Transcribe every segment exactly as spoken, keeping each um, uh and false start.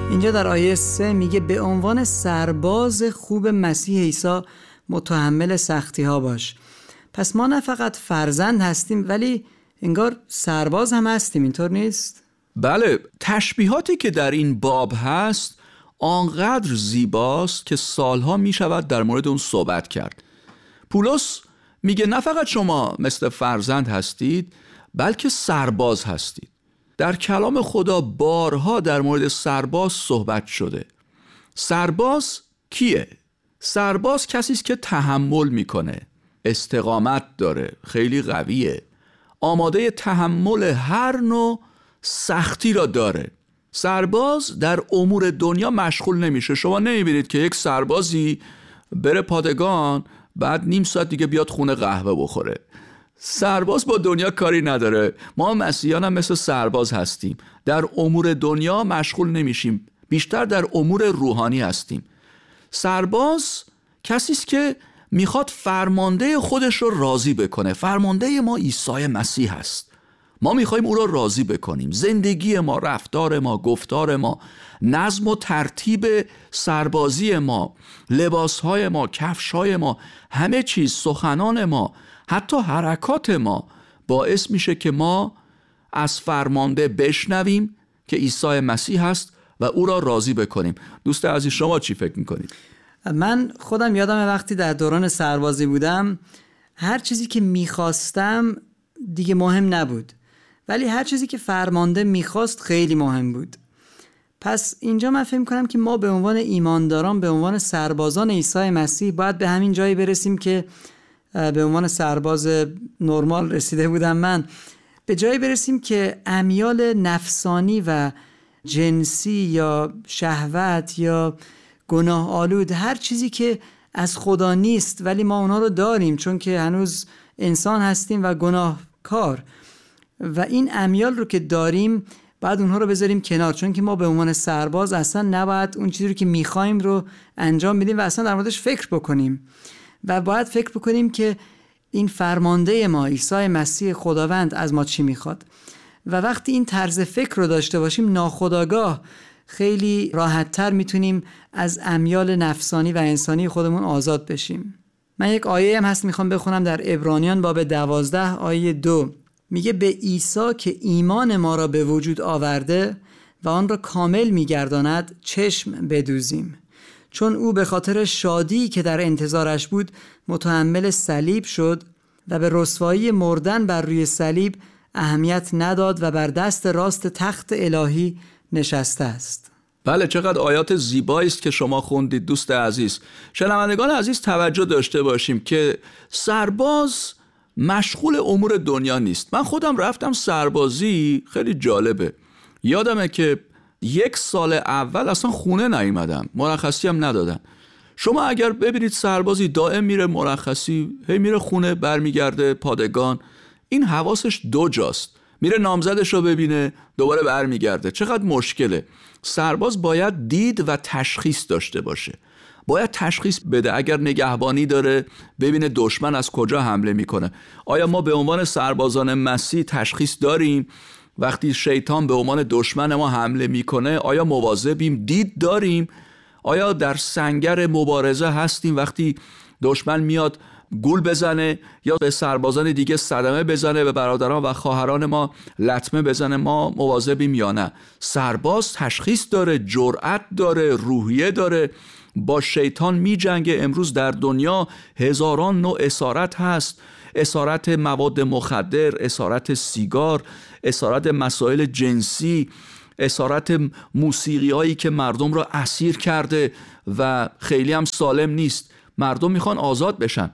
اینجا در آیه سه میگه به عنوان سرباز خوب مسیح عیسی متحمل سختی ها باش. پس ما نه فقط فرزند هستیم ولی انگار سرباز هم هستیم، اینطور نیست؟ بله، تشبیهاتی که در این باب هست آنقدر زیباست که سالها می شود در مورد اون صحبت کرد. پولس میگه نه فقط شما مثل فرزند هستید بلکه سرباز هستید. در کلام خدا بارها در مورد سرباز صحبت شده. سرباز کیه؟ سرباز کسی است که تحمل میکنه، استقامت داره، خیلی قویه، آماده تحمل هر نوع سختی را داره. سرباز در امور دنیا مشغول نمیشه. شما نمیبینید که یک سربازی بره پادگان بعد نیم ساعت دیگه بیاد خونه قهوه بخوره. سرباز با دنیا کاری نداره. ما مسیحیان هم مثل سرباز هستیم، در امور دنیا مشغول نمیشیم، بیشتر در امور روحانی هستیم. سرباز کسی است که میخواد فرمانده خودش رو راضی بکنه. فرمانده ما عیسی مسیح است. ما میخوایم او رو راضی بکنیم. زندگی ما، رفتار ما، گفتار ما، نظم و ترتیب سربازی ما، لباسهای ما، کفشهای ما، همه چیز، سخنان ما، حتی حرکات ما باعث میشه که ما از فرمانده بشنویم که عیسی مسیح هست و او را راضی بکنیم. دوست عزیز، شما چی فکر میکنید؟ من خودم یادم وقتی در دوران سربازی بودم هر چیزی که میخواستم دیگه مهم نبود، ولی هر چیزی که فرمانده میخواست خیلی مهم بود. پس اینجا من فکر میکنم که ما به عنوان ایمانداران، به عنوان سربازان عیسی مسیح باید به همین جایی برسیم که به عنوان سرباز نرمال رسیده بودم من، به جایی برسیم که امیال نفسانی و جنسی یا شهوت یا گناه آلود، هر چیزی که از خدا نیست ولی ما اونا رو داریم چون که هنوز انسان هستیم و گناهکار، و این امیال رو که داریم بعد اونها رو بذاریم کنار، چون که ما به عنوان سرباز اصلا نباید اون چیزی رو که میخوایم رو انجام بدیم و اصلا در موردش فکر بکنیم، و باید فکر بکنیم که این فرمانده ما عیسی مسیح خداوند از ما چی میخواد. و وقتی این طرز فکر رو داشته باشیم ناخودآگاه خیلی راحت‌تر میتونیم از امیال نفسانی و انسانی خودمون آزاد بشیم. من یک آیه هم هست میخوام بخونم در عبرانیان باب دوازده آیه دو، میگه به عیسی که ایمان ما را به وجود آورده و آن را کامل میگرداند چشم بدوزیم، چون او به خاطر شادی که در انتظارش بود متحمل صلیب شد و به رسوایی مردن بر روی صلیب اهمیت نداد و بر دست راست تخت الهی نشسته است. بله، چقدر آیات زیبایی است که شما خوندید دوست عزیز. شنوندگان عزیز توجه داشته باشیم که سرباز مشغول امور دنیا نیست. من خودم رفتم سربازی، خیلی جالبه. یادمه که یک سال اول اصلا خونه نیومدم، مرخصی هم ندادن. شما اگر ببینید سربازی دائم میره مرخصی، هی میره خونه، برمیگرده پادگان، این حواسش دو جاست، میره نامزدش رو ببینه، دوباره برمیگرده. چقدر مشکله. سرباز باید دید و تشخیص داشته باشه، باید تشخیص بده. اگر نگهبانی داره ببینه دشمن از کجا حمله میکنه. آیا ما به عنوان سربازان مسیح تشخیص داریم وقتی شیطان به عنوان دشمن ما حمله میکنه؟ آیا مواظبیم؟ دید داریم؟ آیا در سنگر مبارزه هستیم وقتی دشمن میاد گول بزنه یا به سربازان دیگه صدمه بزنه، به برادران و خواهران ما لطمه بزنه، ما مواظبیم یا نه؟ سرباز تشخیص داره، جرأت داره، روحیه داره، با شیطان می جنگه. امروز در دنیا هزاران نوع اسارت هست، اسارت مواد مخدر، اسارت سیگار، اسارت مسائل جنسی، اسارت موسیقی هایی که مردم را اسیر کرده و خیلی هم سالم نیست. مردم میخوان آزاد بشن.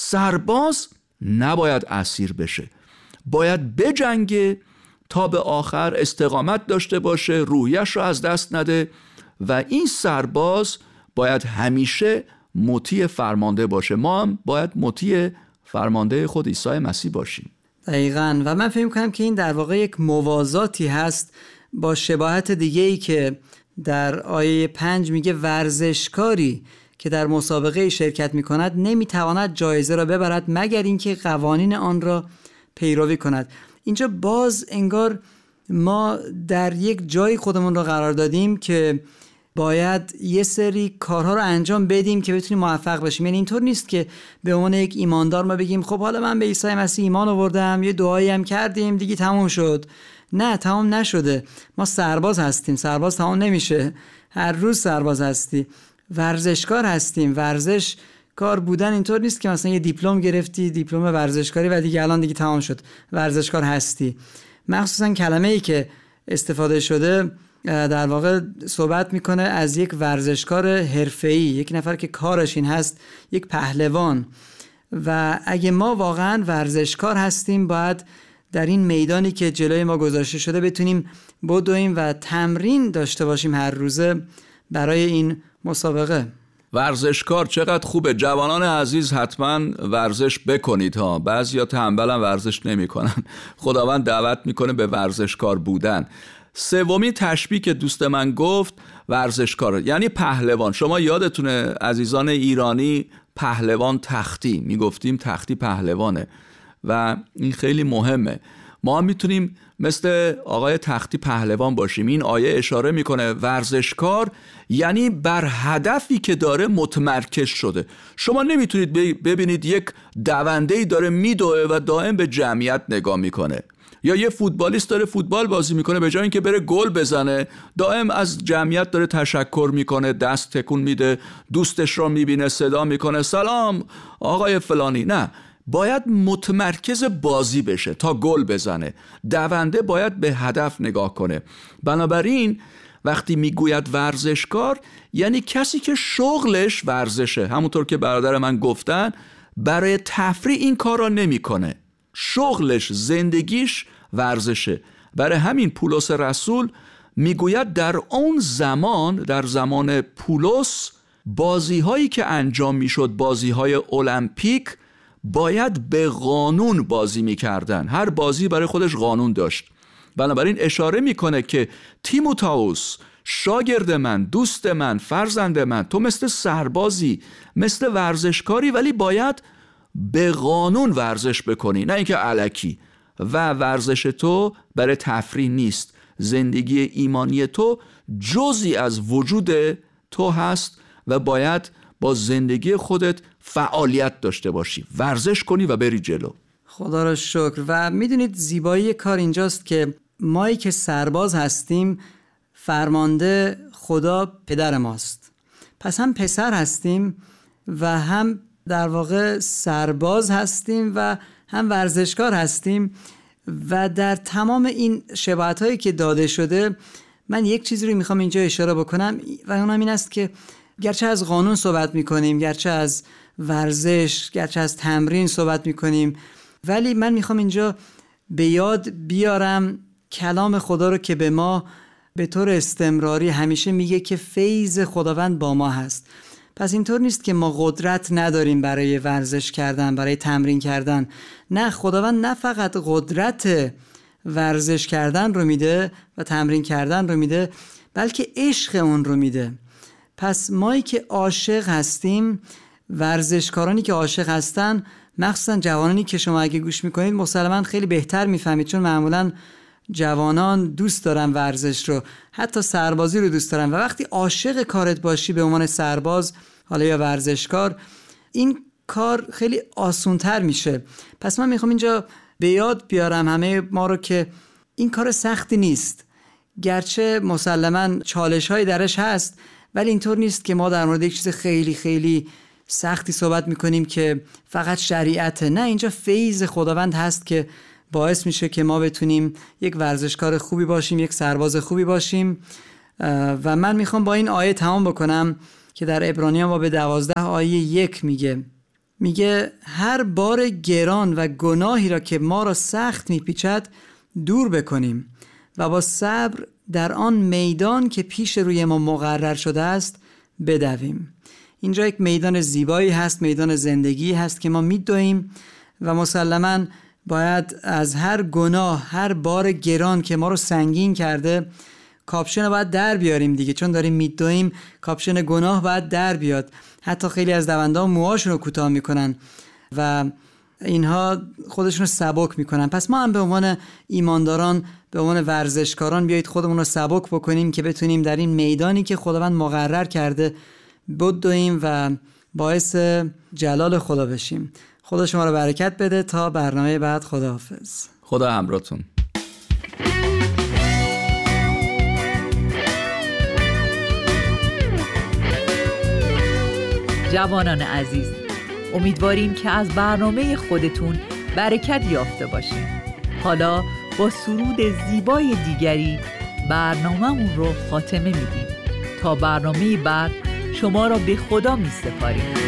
سرباز نباید اسیر بشه، باید بجنگه تا به آخر، استقامت داشته باشه، روحیش رو از دست نده، و این سرباز باید همیشه مطیع فرمانده باشه. ما هم باید مطیع فرمانده خود عیسی مسیح باشیم. دقیقاً. و من فکر می‌کنم که این در واقع یک موازاتی هست با شباهت دیگه‌ای که در آیه پنج میگه ورزشکاری که در مسابقه شرکت می‌کند نمی‌تواند جایزه را ببرد مگر اینکه قوانین آن را پیروی کند. اینجا باز انگار ما در یک جایی خودمون رو قرار دادیم که باید یه سری کارها رو انجام بدیم که بتونیم موفق بشیم. یعنی اینطور نیست که به عنوان یک ایماندار ما بگیم خب حالا من به عیسی مسیح ایمان آوردم، یه دعایی هم کردیم، دیگه تموم شد. نه، تمام نشده. ما سرباز هستیم، سرباز تمام نمیشه، هر روز سرباز هستی. ورزشکار هستیم، ورزش کار بودن اینطور نیست که مثلا یه دیپلم گرفتی، دیپلم ورزشکاری و دیگه الان دیگه تمام شد، ورزشکار هستی. مخصوصا کلمه‌ای که استفاده شده در واقع صحبت میکنه از یک ورزشکار حرفه‌ای، یک نفر که کارش این هست، یک پهلوان. و اگه ما واقعا ورزشکار هستیم باید در این میدانی که جلوی ما گذاشته شده بتونیم بدویم و تمرین داشته باشیم هر روزه برای این مسابقه. ورزشکار چقدر خوبه. جوانان عزیز حتما ورزش بکنید ها. بعضیا تنبلن ورزش نمیکنن. خداوند دعوت میکنه به ورزشکار بودن. سومی تشبیه که دوست من گفت ورزشکار یعنی پهلوان. شما یادتونه عزیزان ایرانی پهلوان تختی میگفتیم، تختی پهلوانه و این خیلی مهمه. ما هم میتونیم مثل آقای تختی پهلوان باشیم. این آیه اشاره میکنه ورزشکار یعنی بر هدفی که داره متمرکز شده. شما نمیتونید ببینید یک دونده‌ای داره میدوه و دائم به جمعیت نگاه میکنه، یا یه فوتبالیست داره فوتبال بازی میکنه به جای اینکه بره گل بزنه دائم از جمعیت داره تشکر میکنه، دست تکون میده، دوستش رو میبینه صدا میکنه سلام آقای فلانی. نه، باید متمرکز بازی بشه تا گل بزنه. دونده باید به هدف نگاه کنه. بنابراین وقتی میگوید ورزشکار یعنی کسی که شغلش ورزشه. همونطور که برادر من گفتن برای تفریح این کار را نمی کنه، شغلش زندگیش ورزشه. برای همین پولس رسول میگوید در اون زمان، در زمان پولس، بازی هایی که انجام میشد، بازی های المپیک، باید به قانون بازی میکردن. هر بازی برای خودش قانون داشت. بنابراین اشاره میکنه که تیموتائوس شاگرد من، دوست من، فرزند من، تو مثل سربازی، مثل ورزشکاری، ولی باید به قانون ورزش بکنی، نه اینکه الکی. و ورزش تو برای تفریح نیست. زندگی ایمانی تو جزئی از وجود تو هست و باید با زندگی خودت فعالیت داشته باشی، ورزش کنی و بری جلو. خدا را شکر. و میدونید زیبایی کار اینجاست که مایی که سرباز هستیم، فرمانده خدا پدر ماست. پس هم پسر هستیم و هم در واقع سرباز هستیم و هم ورزشکار هستیم. و در تمام این شباهت هایی که داده شده من یک چیزی رو میخوام اینجا اشاره بکنم و اونم این است که گرچه از قانون صحبت میکنیم، گرچه از ورزش، گرچه از تمرین صحبت میکنیم، ولی من میخوام اینجا به یاد بیارم کلام خدا رو که به ما به طور استمراری همیشه میگه که فیض خداوند با ما هست. پس اینطور نیست که ما قدرت نداریم برای ورزش کردن، برای تمرین کردن. نه، خداوند نه فقط قدرت ورزش کردن رو میده و تمرین کردن رو میده، بلکه عشق اون رو میده. پس مایی که عاشق هستیم، ورزشکارانی که عاشق هستن، مخصوصا جوانانی که شما اگه گوش میکنید مسلماً خیلی بهتر میفهمید، چون معمولاً جوانان دوست دارن ورزش رو، حتی سربازی رو دوست دارن. و وقتی عاشق کارت باشی به عنوان سرباز حالا یا ورزشکار، این کار خیلی آسان‌تر میشه. پس من میخوام اینجا به یاد بیارم همه ما رو که این کار سختی نیست، گرچه مسلماً چالش‌هایی درش هست، ولی اینطور نیست که ما در مورد یک چیز خیلی خیلی سختی صحبت میکنیم که فقط شریعته. نه، اینجا فیض خداوند هست که باعث میشه که ما بتونیم یک ورزشکار خوبی باشیم، یک سرباز خوبی باشیم. و من میخوام با این آیه تمام بکنم که در عبرانیان باب دوازده آیه یک میگه میگه هر بار گران و گناهی را که ما را سخت میپیچد دور بکنیم و با صبر در آن میدان که پیش روی ما مقرر شده است بدویم. اینجا یک میدان زیبایی هست، میدان زندگی هست که ما میدویم و مسلماً باید از هر گناه، هر بار گران که ما رو سنگین کرده، کاپشن رو باید در بیاریم دیگه، چون داریم میدویم کاپشن گناه باید در بیاد. حتی خیلی از دونده‌ها موهاشون رو کوتاه میکنن و اینها خودشون رو سبک میکنن. پس ما هم به عنوان ایمانداران، به عنوان ورزشکاران بیایید خودمون رو سبک بکنیم که بتونیم در این میدانی که خداوند مقرر کرده بدویم و باعث جلال خدا بشیم. خدا شما رو برکت بده. تا برنامه بعد، خداحافظ. خدا همراهتون. جوانان عزیز، امیدواریم که از برنامه خودتون برکت یافته باشید. حالا با سرود زیبای دیگری برنامه‌مون رو خاتمه میدیم. تا برنامه بعد شما را به خدا می‌سپاریم.